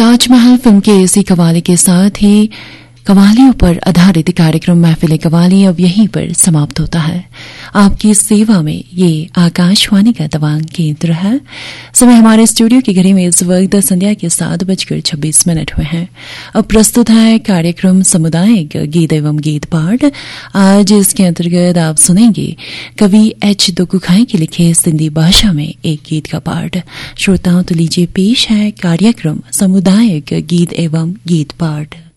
Taj Mahal film के इसी कवाली के साथ ही कवालियों पर आधारित कार्यक्रम महफिल कवाली अब यहीं पर समाप्त होता है। आपकी सेवा में ये आकाशवाणी का तवांग केंद्र है। समय हमारे स्टूडियो की घड़ी में इस वक्त संध्या के 7:26 हुए हैं। अब प्रस्तुत है कार्यक्रम सामुदायिक गीत एवं गीत पाठ। आज इसके अंतर्गत आप सुनेंगे कवि एच दुकुखाई के लिखे सिंधी भाषा में एक गीत का पाठ। श्रोताओं तो लीजिए पेश है कार्यक्रम सामुदायिक गीत एवं गीत पाठ।